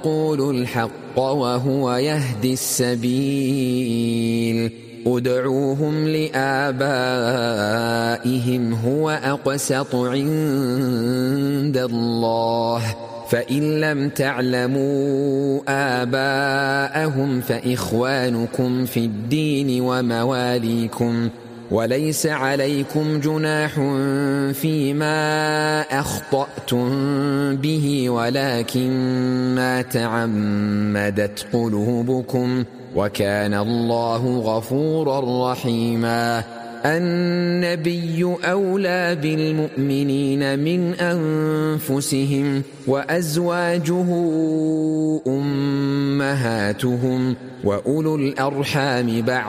يقول الحق وهو يهدي السبيل ادعوهم لآبائهم هو أقسط عند الله فإن لم تعلموا آباءهم فإخوانكم في الدين ومواليكم وليس عليكم جناح فيما أخطأتم به ولكن ما تعمدت قلوبكم وكان الله غفورا رحيما. النبي أولى بالمؤمنين من أنفسهم وأزواجه أمهاتهم وأولو الأرحام بعض